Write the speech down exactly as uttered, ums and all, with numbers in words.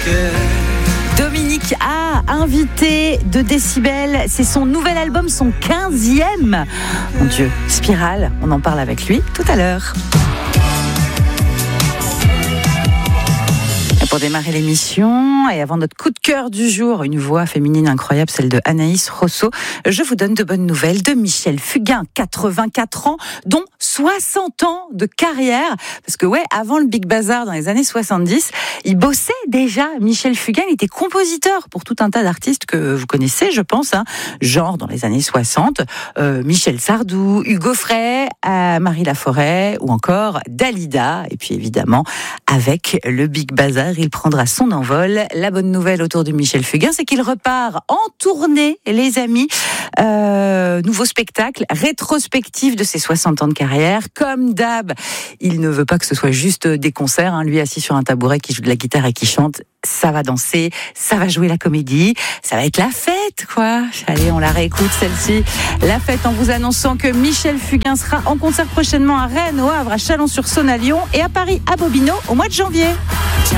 Dominique A, invité de Décibel, c'est son nouvel album, son quinzième. Mon Dieu, Spirale, on en parle avec lui tout à l'heure. Pour démarrer l'émission et avant notre coup de cœur du jour, une voix féminine incroyable, celle de Anaïs Rosso, je vous donne de bonnes nouvelles de Michel Fugain, quatre-vingt-quatre ans, dont soixante ans de carrière. Parce que ouais, avant le Big Bazar dans les années soixante-dix, il bossait déjà. Michel Fugain, il était compositeur pour tout un tas d'artistes que vous connaissez, je pense, hein, genre dans les années soixante, euh, Michel Sardou, Hugo Frey, euh, Marie Laforêt ou encore Dalida. Et puis évidemment, avec le Big Bazar, il prendra son envol. La bonne nouvelle autour de Michel Fugain, c'est qu'il repart en tournée, les amis. Euh, nouveau spectacle, rétrospectif de ses soixante ans de carrière. Comme d'hab, il ne veut pas que ce soit juste des concerts, hein. Lui assis sur un tabouret qui joue de la guitare et qui chante. Ça va danser, ça va jouer la comédie, ça va être la fête, quoi. Allez, on la réécoute, celle-ci. La fête, en vous annonçant que Michel Fugain sera en concert prochainement à Rennes, au Havre, à Chalon-sur-Saône, à Lyon et à Paris, à Bobino, au mois de janvier.